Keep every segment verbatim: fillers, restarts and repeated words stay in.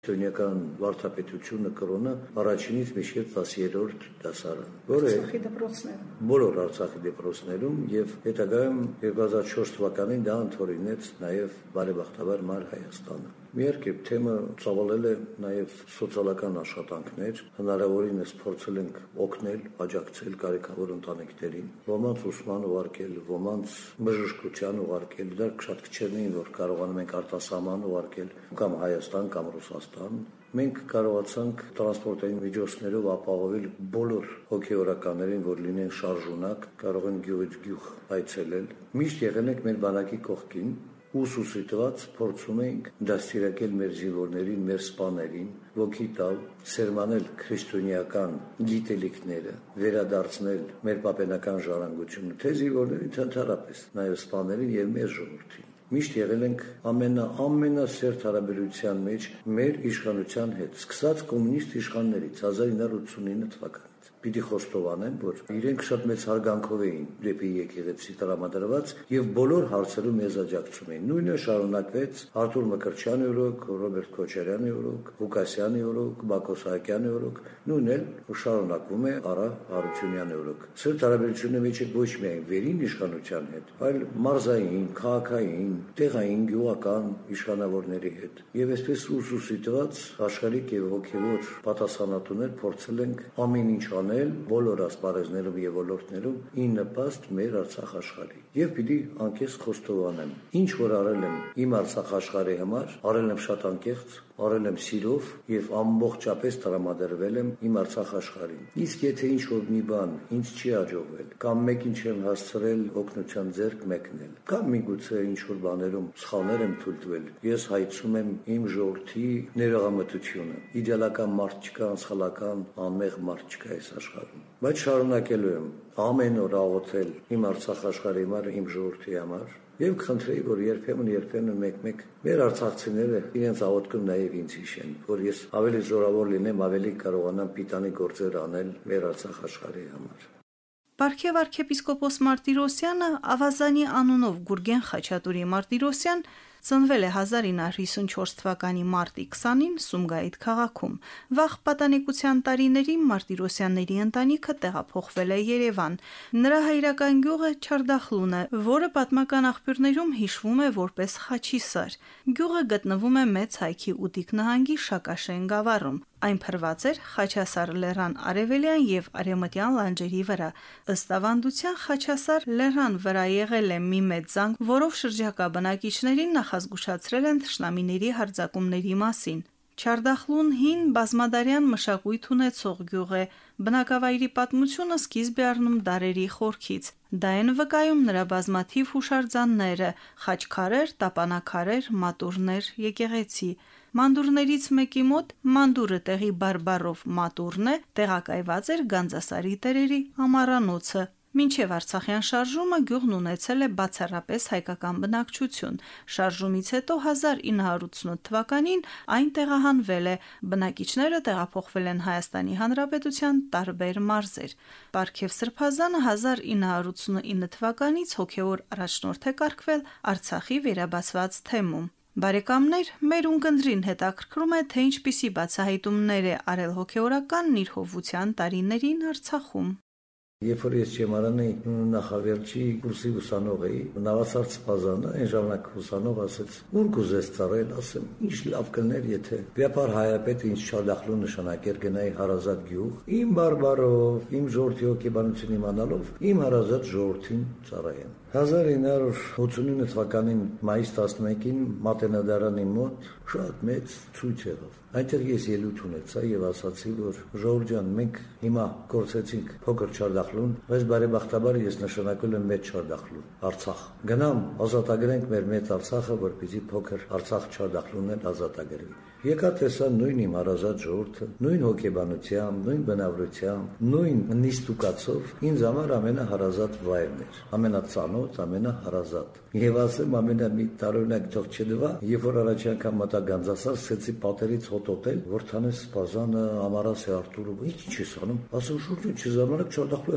Քրիստոնեական վարդապետությունը կրոնը առաջինից մինչև տասներորդ դասարան, որը Արցախի դպրոցներում, բոլոր Արցախի դպրոցներում եւ հետագայում երկու հազար չորս թվականին դա ընդօրինեց նաեւ բարեբախտաբար Մար Հայաստանը։ Միերկե թեմը ծավալել է նաեւ սոցիալական աշխատանքներ, հնարավորինս փորձել ենք օգնել, աջակցել կարիքավոր ընտանիքներին, ոմանց ուսման ուղարկել, ոմանց բժշկության ուղարկել, դա շատ քչերն էին, որ կարողանում ենք արտասահման ուղարկել կամ Հայաստան կամ Ռուսաստան։ Մենք կարողացանք տրանսպորտային միջոցներով ապահովել բոլոր հոգեորականներին, որ լինեն շարժունակ, կարող են գյուղից գյուղ այցելել։ Միշտ եղել ենք մեր բանակի կողքին, ուսուսիտված փորձում ենք դաստիարակել մեր զինվորներին, մեր սպաներին, ոգի տալ, սերմանել քրիստոնեական գիտելիքները, վերադարձնել մեր պապենական ժառանգությունը, թե զինվորներին, թե ընդհանրապես նաև սպաներին եւ մեր ժողովրդին։ Միշտ եղել ենք ամենա ամենասերտ հարաբերության մեջ մեր իշխանության հետ, սկսած կոմունիստ իշխաններից հազար ինը հարյուր ութսունինը թվականից։ Պիտի խոստովանեմ, որ իրենք շատ մեծ հարգանքով էին դեպի եկեղեցի տրամադրված եւ բոլոր հարցերում մեզ աջակցում էին։ Նույնը շարունակվեց Արտուր Մկրտչյանի օրոք, Ռոբերտ Քոչարյանի օրոք, Ղուկասյանի օրոք, Բակոս Սահակյանի օրոք, նույնն էլ շարունակվում է Արա Հարությունյանի օրոք։ Սերտ հարաբերությունների մեջ ոչ միայն վերին իշխանության հետ, այլ մարզային, քաղաքային, տեղային, գյուղական իշխանավորների հետ։ Եվ այսպես ուսուսիտված աշխարհիկ եւ հոգեվոր պատասխանատուներ փորձել ենք ամեն ինչ անել բոլոր ասպարեզներում եւ ոլորտներում ի նպաստ մեր Արցախ աշխարհի։ Եվ պիտի անկեղծ խոստովանեմ, ինչ որ արել եմ իմ Արցախ աշխարհի համար, արել եմ շատ անկեղծ, արել եմ սիրով եւ ամբողջապես տրամադրվել եմ իմ Արցախ աշխարհին։ Իսկ եթե ինչ որ մի բան ինձ չի աջողվել, կամ մեկին չեմ հասցրել օգնության ձեռք մեկնել, կամ միգուցե ինչ որ բաներում սխալներ եմ թույլ տվել, ես հայցում եմ իմ ժողովրդի ներողամտությունը։ Իդեալական մարդ չկա, անսխալական, անմեղ մարդ չկա այս աշխարհում։ Բայց շարունակելու եմ ամեն օր աղոթել իմ Արցախ աշխարհի համար, իմ ժողովրդի համար։ Եվ կխնդրեի, որ երբեմն երբեմն մեկ-մեկ մեր արցախցիները իրենց աղոթքում նաև ինձ հիշեն, որ ես ավելի զորավոր լինեմ, ավելի կարողանամ պիտանի գործեր անել մեր Արցախ աշխարհի համար։ Պարքև arczepiskopos Martirosyan-ը Ավազանի անունով Գուրգեն Խաչատուրի Մարտիրոսյան ծնվել է հազար ինը հարյուր հիսունչորս թվականի մարտի քսանին Սումգայիթ քաղաքում։ Վաղ պատանեկության տարիներին Մարտիրոսյանների ընտանիքը տեղափոխվել է Երևան։ Նրա հայրական գյուղը Չարդախլուն է, որը պատմական աղբյուրներում հիշվում է որպես Խաչիսար։ Գյուղը գտնվում է Մեծ Հայքի Ուտիկ նահանգի Շակաշեն գավառում։ Այն փրված էր Խաչասար լեռան արևելյան եւ արևմտյան լանջերի վրա։ Ըստ ավանդության Խաչասար լեռան վրա եղել է մի մեծ զանգ, որով շրջակա բնակիչներին նախազգուշացրել են թշնամիների հարձակումների մասին։ Չարդախլուն հին բազմադարյան մշակույթ ունեցող գյուղ է, բնակավայրի պատմությունը սկիզբ է առնում դարերի խորքից։ Դա են վկայում նրա բազմաթիվ հուշարձանները՝ խաչքարեր, տապանակարեր, մատուրներ, եկեղեցի։ Մանդուրներից մեկի մոտ մանդուրը տեղի բարբառով մատուրն է, տեղակայված էր Գանձասարի տերերի ամառանոցը։ Մինչև Արցախյան շարժումը գյուղն ունեցել է բացառապես հայկական բնակչություն։ Շարժումից հետո հազար ինը հարյուր ութսունութ թվականին այն տեղահանվել է, բնակիչները տեղափոխվել են Հայաստանի Հանրապետության տարբեր մարզեր։ Պարքև Սրբազանը հազար ինը հարյուր ութսունինը թվականից հոգևոր առաջնորդ է կարգվել Արցախի վերաբացված թեմում։ Բարեկամներ, մեր ունկնդրին հետաքրքրում է, թե ինչպիսի բացահայտումներ է արել հոգևորականն իր հովվության տարիներին Արցախում։ Երբ որ ես ճեմարանի նախավերջի կուրսի ուսանող էի, Նավասարդ Սպազանը, այն ժամանակ ուսանող ասեց. «Ուր կուզես ծառայել», ասեմ, «Ինչ լավ կլներ, եթե Վիապար Հայապետը ինձ Չարդախլու նշանակեր գնայի հարազատ գյուղ, իմ բարբառով, իմ ժողովրդի հոգեբանություն իմանալով, իմ հարազատ ժողովրդին ծառայեմ»։ հազար ինը հարյուր ութսունինը թվականին մայիս տասնմեկին Մատենադարանի մոտ շատ մեծ ցույց եղավ։ Այնտեղ ես ելույթ ունեցա եւ ասացի, որ ժողովուրդ ջան, մենք հիմա կորցեցինք փոքր Չարդախլուն, բայց բարեբախտաբար ես նշանակել եմ մեծ Չարդախլու, Արցախ։ Գնամ ազատագրենք մեր մեծ Արցախը, որպեսզի փոքր Արցախ Չարդախլուն էլ ազատագրվի։ Եկա տեսա նույն իմ հարազատ ժողովուրդը, նույն հոգեբանությամբ, նույն բնավորությամբ, նույն նիստուկացով ինձ համար ամենահարազատ վայրն էր, ամենածանոթ, ամենահարազատ։ Եվ ասեմ ամենամի տարօրինակ թող չդվա, երբ որ առաջի անգամ մտա Գանձասար, սկսեցի պատերից հոտոտել, որ Թանես Սպազանը, Ամարասի Արտուրը, ինչ ես անում, ասում շուրջը չզամանակ Չարդախլուի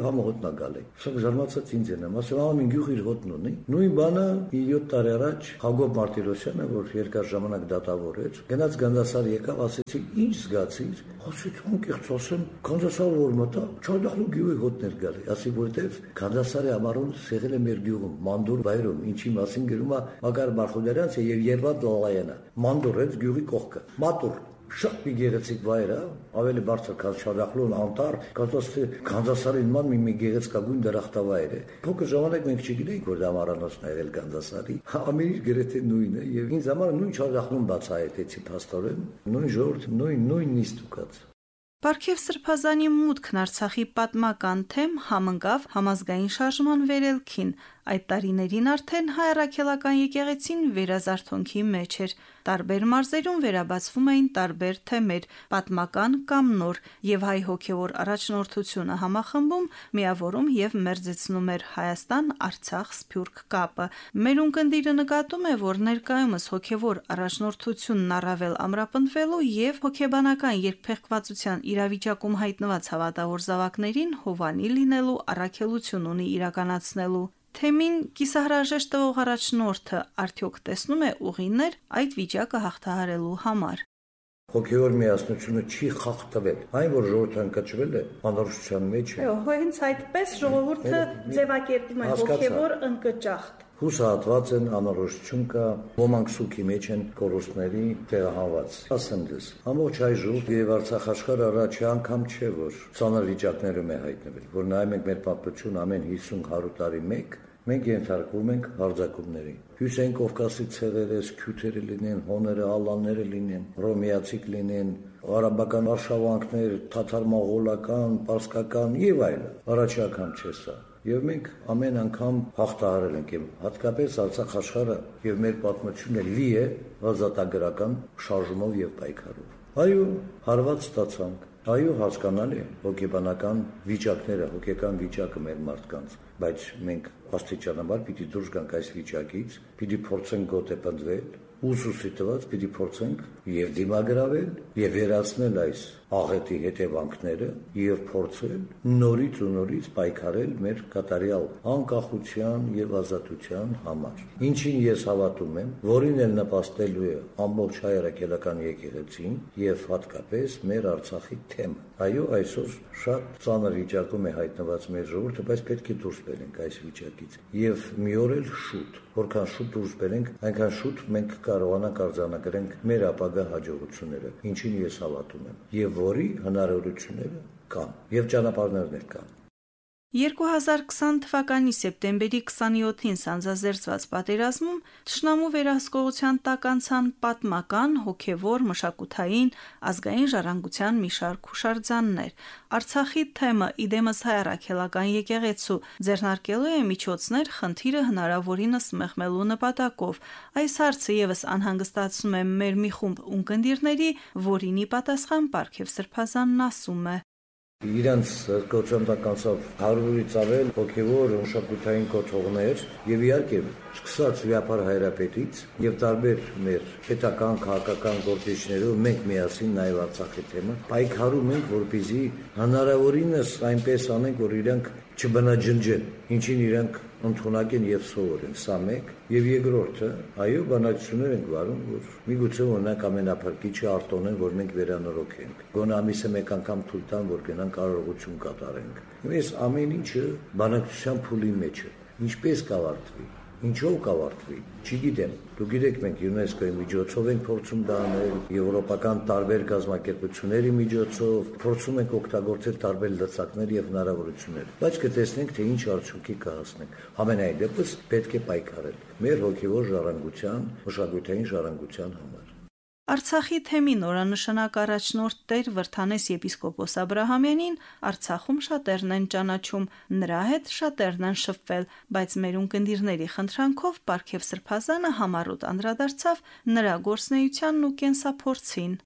համը հոտնա գալի։ Սա զարմացած ինձ եմ, ասում եմ ամեն գյուղ իր հոտնն ունի։ Նույն բանը յոթ տարի առաջ Հակոբ Մարտիրոսյանը, որ երկար ժամանակ դատավոր էր, գնաց Գանդասար եկավ, ասեցի ինչ զգացիր, ասեցի անկեղծ ասեմ, Գանդասար որ մտա, Չարդախլու գյուղի հոտներ գալի, ասի որտեվ Գանդասարի համարուն եղել է մեր գյուղում, Մանդուր վայրում, ինչի մասին գրում է Մակար Բարխուդարյանցը եւ Երվանդ Լալայանը, Մանդուր է գյուղի կողքը, Մատուր շատ մի գեղեցիկ վայր է, ավելի բարձր քան Չարդախլուն, անտառ, կարծես թե Գանդասարի նման մի մի գեղեցկագույն դրախտավայր է։ Փոքր ժամանակ մենք չգիտեինք, որ դա ամառանոցն է եղել Գանդասարի։ Ամեն ինչ գրեթե նույնն է եւ ինձ համար նույն Չարդախլուն բացահայտեցի փաստորեն, նույն ժողովուրդ, նույն նույն նիստուկած։ Պարքև Սրբազանի մուտքն Արցախի պատմական թեմ համընկավ համազգային շարժման վերելքին։ Այդ տարիներին արդեն հայ առաքելական եկեղեցին վերազարթոնքի մեջ էր։ Տարբեր մարզերում վերաբացվում էին տարբեր թեմեր, պատմական կամ նոր, եւ հայ հոգեվոր առաջնորդությունը համախմբում, միավորում եւ մերձեցնում էր Հայաստան-Արցախ սփյուռք կապը։ Մեր ունկնդիրը նկատում է, որ ներկայումս հոգեվոր առաջնորդությունն առավել ամրապնդվելու եւ հոգեբանական երկփեղկվածության իրավիճակում հայտնված հավատավոր զավակներին հովանի լինելու առաքելություն ունի իրականացնելու։ Թեմին կիսահրաժեշտ տվող առաջնորդը արդյոք տեսնում է ուղիներ այդ վիճակը հաղթահարելու համար։ Հոգեոր միասնությունը չի խախտվել, այն որ ժողովուրդը ընկճվել է անորոշության մեջ է։ Այո, հենց այդպես ժողովուրդը ձևակերպում է հոգեոր ընկճախտ։ Հուսահատված են, անորոշություն կա, ոմանք սուքի մեջ են կորուստների տեղահանված։ Ասեմ դες, ամբողջ հայ ժողովուրդը եւ Արցախ աշխարհը առաջի անգամ չէ, որ ցաներ վիճակներում է հայտնվել, որ նայում ենք մեր պատմություն ամեն հիսուն հարյուր տարի մեկ, մենք ենթարկվում ենք հարձակումների։ Հյուսեն Կովկասի ցեղերես, քյութերը լինեն, հոները, ալանները լինեն, ռոմիացիք լինեն, արաբական արշավանքներ, թաթար-մաղոլական, պարսկական եւ այլն։ Առաջի անգամ չէ սա։ Եվ մենք ամեն անգամ հաղթահարել ենք, հատկապես Արցախ աշխարհը եւ մեր պատմությունը լի է ազատագրական շարժումով եւ պայքարով։ Այո, հարված ստացանք։ Այո, հասկանալի է հոգեբանական վիճակները, հոգեկան վիճակը մեր մարդկանց, բայց մենք աստիճանաբար պիտի դուրս գանք այս վիճակից, պիտի փորձենք գոտեպնդվել, ուսուսի տված պիտի փորձենք եւ դիմագրավել եւ վերացնել այս աղետի հետևանքները եւ փորձել նորից ու նորից պայքարել մեր կատարյալ անկախության եւ ազատության համար։ Ինչին ես հավատում եմ, որին էլ նպաստելու է ամբողջ հայ առաքելական եկեղեցին եւ հատկապես մեր Արցախի թեմը։ Այո, այսօր շատ ծանր վիճակում է հայտնված մեր ժողովուրդը, բայց պետք է դուրս բերենք այս վիճակից եւ մի օր էլ շուտ, որքան շուտ դուրս բերենք, այնքան շուտ մենք կարողանանք արձանագրենք մեր ապագա հաջողությունները, ինչին ես հավատում եմ եւ որի հնարավորությունները կան եւ ճանապարհներն կան։ երկու հազար քսան թվականի սեպտեմբերի քսանյոթին սանձազերծված պատերազմում թշնամու վերահսկողության տակ անցան պատմական, հոգևոր, մշակութային, ազգային ժառանգության մի շարք հուշարձաններ։ Արցախի թեմը իդեմս հայ առաքելական եկեղեցու ձեռնարկելու է միջոցներ խնդիրը հնարավորինս մեղմելու նպատակով։ Այս հարցը եւս անհանգստացնում է մեր մի խումբ ունկնդիրների, որինի պատասխան Պարքև Սրբազանն ասում է. Իրանց կոչանտականցավ հարյուրից ավել հոգևոր մշակութային կոթողներ եւ իհարկե սկսած վիապար հայրապետից եւ տարբեր մեր պետական քաղաքական գործիչներով մենք միասին նաեւ Արցախի թեմը պայքարում ենք, որպեսզի հնարավորինս այնպես անենք, որ իրանք չբնաջնջեն, ինչին իրանք ընդունակ են եւ սովորեն։ Սա մեկ եւ երկրորդը, այո, բանակցություններ ենք վարում, որ միգուցե օրինակ ամենափրկիչը արտոնեն, որ մենք վերանորոգենք։ Գոնե ամիսը մեկ անգամ թույլ տան, որ գնանք կարողություն կատարենք։ Մենք ամեն ինչը բանակցության փուլի մեջ է։ Ինչպես կավարտվի, ինչով կավարտվի, չգիտեմ։ Դու գիտեք, մենք ՅՈՒՆԵՍԿՕ-ի միջոցով ենք փորձում դա անել, եվրոպական տարբեր կազմակերպությունների միջոցով, փորձում ենք օգտագործել տարբեր լծակներ եւ հնարավորություններ, բայց կտեսնենք, թե ինչ արդյունքի կհասնենք։ Համենայն դեպս պետք է պայքարել մեր հոգեվոր ժառանգության, մշակութային ժառանգության համար։ Արցախի թեմի նորանշանակ առաջնորդ Տեր Վրթանես եպիսկոպոս Աբրահամյանին Արցախում շատերն են ճանաչում, նրա հետ շատերն են շփվել, բայց մեր ունկնդիրների խնդրանքով Պարքև Սրբազանը համառոտ անդրադարձավ նրա գործնեությանն ու կենսափորձին։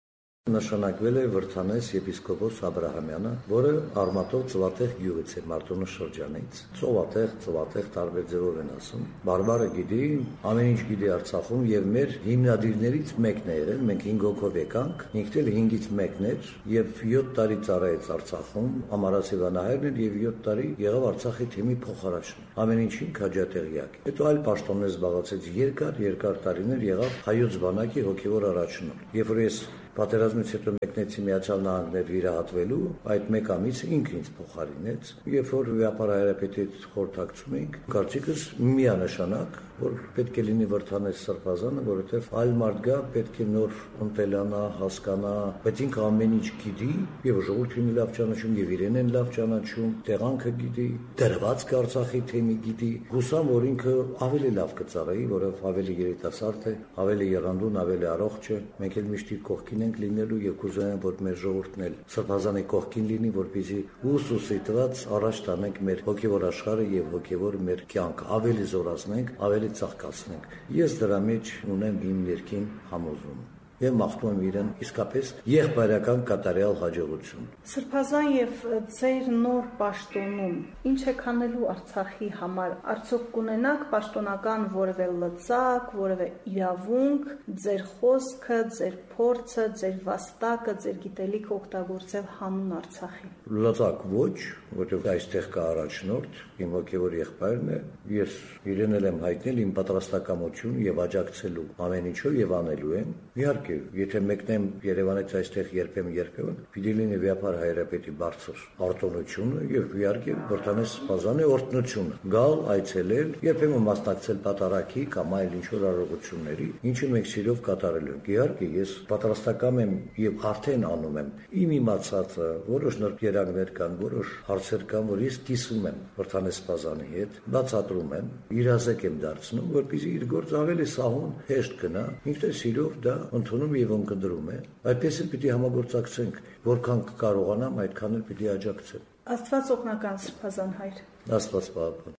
Նշանակվել է Վրթանես եպիսկոպոս Աբրահամյանը, որը Արմատով Ծովատեղ գյուղից է, Մարտունու շրջանից։ Ծովատեղ, Ծովատեղ տարբեր ձևով են ասում։ Բարբարը գիտի, ամեն ինչ գիտի Արցախում եւ մեր հիմնադիրներից մեկն է եղել։ Մենք հինգ հոգով եկանք, ինքն էլ հինգից մեկն էր եւ յոթ տարի ծառայեց Արցախում, Ամարասի վանահայրն էր եւ յոթ տարի եղավ Արցախի թիմի փոխարաշն։ Ամեն ինչին քաջատեղյակ։ Հետո այլ պաշտոններ զբաղեցեց երկար, երկար տարիներ եղավ հայոց բանակի հոգեվոր առաջնորդ։ Երբ որ ես պատերազմից հետո մեկնեցի Միացյալ Նահանգներ վիրահատվելու, այդ մեկ ամիսը ինքը ինձ փոխարինեց։ Երբ որ վիապար հայրապետի հետ խորհրդակցում էինք, կարծիքս միանշանակ, որ պետք է լինի Վրթանես Սրբազանը, որովհետև այլ մարդ գա, պետք է նոր ընտելանա, հասկանա, բայց ինքը ամեն ինչ գիտի, եւ ժողովրդին լավ ճանաչում, եւ իրեն են լավ ճանաչում, տեղանքը գիտի, դրված Արցախի թեմի գիտի։ Հուսամ, որ ինքը ավելի լավ կծառայի, որովհետև ավելի երիտասարդ է, ավելի եռանդուն, ավելի առողջ է։ Մենք էլ միշտ իր կողքին ենք լինելու եւ կուզենանք, որ մեր ժողովուրդն էլ Սրբազանի կողքին լինի, որպեսզի ուսուսի տված առաջ տանենք մեր հոգեվոր աշխարհը եւ հոգեվոր մեր կյանքը, ավելի զորացնենք, ավելի ծաղկացնենք։ Ես դրա մեջ ունեմ իմ ներքին համոզում եւ մաղթում եմ իրեն իսկապես եղբայրական կատարյալ հաջողություն։ Սրբազան եւ ձեր նոր պաշտոնում ինչ եք անելու Արցախի համար։ Արդյոք կունենաք պաշտոնական որևէ լծակ, որևէ իրավունք, ձեր խոսքը, ձեր փորձը, ձեր վաստակը, ձեր գիտելիքը օգտագործել հանուն Արցախի։ Լծակ ոչ, որովհետեւ այստեղ կա առաջնորդ, իմ հոգեվոր եղբայրն է։ Ես իրեն էլ եմ հայտնել իմ պատրաստակամություն եւ աջակցելու ամեն ինչով եւ անելու եմ։ Իհարկե, եթե մեկնեմ Երևանից այստեղ երբեմն երբեմն, պիտի լինի վիապար հայրապետի բարձր արտոնությունը եւ իհարկե Վրթանես Սրբազանի օրհնությունը։ Գալ, այցելել, երբեմն մասնակցել պատարագի կամ այլ ինչ-որ արարողությունների, ինչը մենք սիրով կատարելու ենք։ Իհարկե, ես պատրաստակամ եմ եւ արդեն անում եմ իմ իմացածը, որոշ նոր երանգներ կան, որոշ հարցեր կան, որ ես կիսում եմ Վրթանես Սրբազանի հետ, բացատրում եմ, իրազեկ եմ դարձնում, որպեսզի իր գործը ավելի սահուն, հեշտ գնա, ինքն սիրով դա ընդունում եւ ընկդրում է։ Այդպես էլ պիտի համագործակցենք, որքան կարողանամ, այդքան էլ պիտի աջակցեմ։ Աստված օգնական Սրբազան հայր։ Աստված պահապան։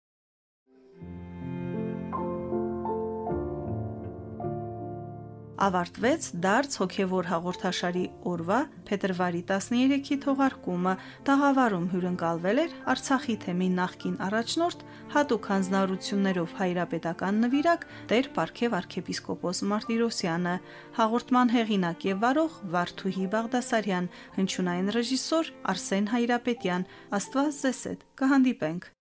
Ավարտվեց դարձ հոգևոր հաղորդաշարի օրվա փետրվարի տասներեքի թողարկումը։ Տաղավարում հյուրընկալվել էր Արցախի թեմի նախկին առաջնորդ, հատուկ հանձնարարություններով հայրապետական նվիրակ Տեր Պարքև arczepiskopos Մարտիրոսյանը, հաղորդման հեղինակ եւ վարող Վարդուհի Բաղդասարյան, հնչյունային ռեժիսոր Արսեն Հայրապետյան։ Աստված ձեզ հետ կհանդիպենք։